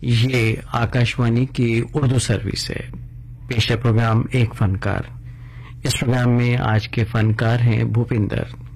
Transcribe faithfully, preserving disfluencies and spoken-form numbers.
ये आकाशवाणी की उर्दू सर्विस है। पेश है प्रोग्राम एक फनकार। इस प्रोग्राम में आज के फनकार हैं भूपिंदर।